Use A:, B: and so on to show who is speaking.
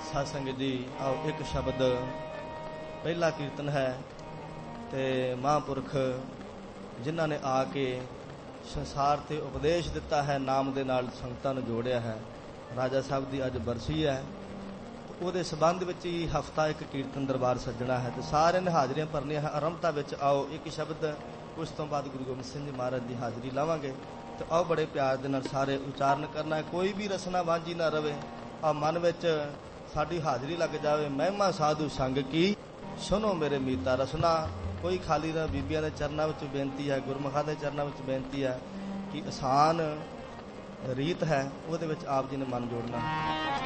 A: साध संगत जी आओ एक शब्द पहला कीर्तन है ते महापुरख जिन्हां ने आके संसार ते उपदेश दिता है, नाम दे नाल संगतां नूं जोड़िया है। राजा साहब दी अज बरसी है, ਉਹਦੇ संबंध ਵਿੱਚ ही हफ्ता एक कीर्तन दरबार सजना है। तो सारे ने हाजरियां भरनियां है। आरंभता ਵਿੱਚ आओ एक शब्द, उस तो बाद गुरु गोबिंद सिंह जी महाराज की हाजरी लावांगे। तो आओ बड़े प्यार दे नाल सारे उचारण करना है, कोई भी रसना वांझी ना रवे। आ मन विच साडी हाजरी लग जावे। महिमा साधु संग की सुनो मेरे मीता रसना। कोई खाली ना। बीबियां दे चरनां विच बेनती है, गुरमुखां दे चरनां विच बेनती है कि आसान रीत है, ਉਹਦੇ ਵਿੱਚ ਆਪ जी ने मन जोड़ना है।